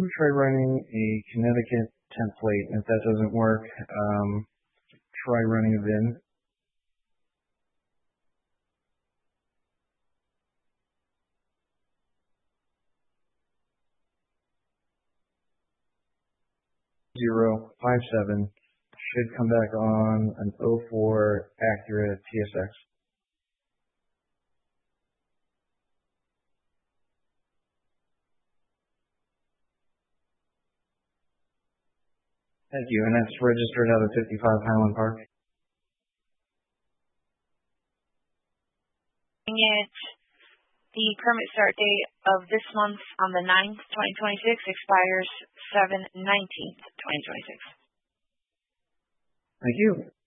Try running a Connecticut template. If that doesn't work, try running a VIN. .057 should come back on an 04 accurate TSX. Thank you, and that's registered out of 55 Highland Park. The permit start date of this month on the 9th, 2026 expires 7/19/2026. Thank you.